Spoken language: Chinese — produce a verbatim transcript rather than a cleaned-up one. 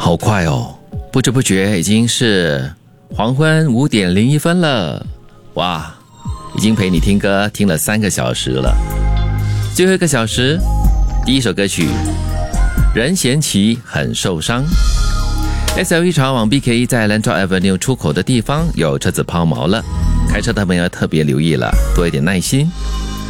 好快哦，不知不觉已经是黄昏五点零一分了。哇，已经陪你听歌听了三个小时了。最后一个小时，第一首歌曲任贤齐很受伤。 S L E 潮往 B K E 在 Lentor Avenue 出口的地方有车子抛锚了，开车的朋友特别留意了，多一点耐心。